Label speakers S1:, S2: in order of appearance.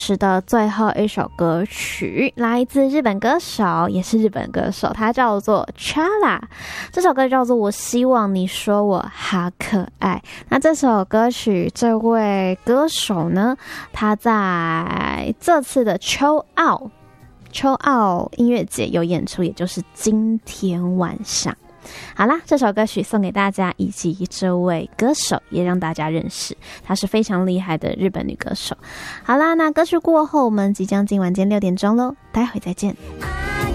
S1: 是的最后一首歌曲，来自日本歌手，也是日本歌手，他叫做 Chala。这首歌叫做《我希望你说我好可爱》。那这首歌曲，这位歌手呢，他在这次的秋奥音乐节有演出，也就是今天晚上。好啦，这首歌曲送给大家，以及这位歌手也让大家认识，她是非常厉害的日本女歌手。好啦，那歌曲过后，我们即将进晚间6点钟咯，待会再见。